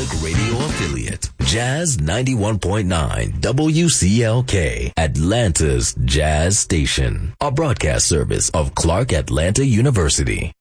Public Radio affiliate. Jazz 91.9 WCLK, Atlanta's Jazz Station. A broadcast service of Clark Atlanta University.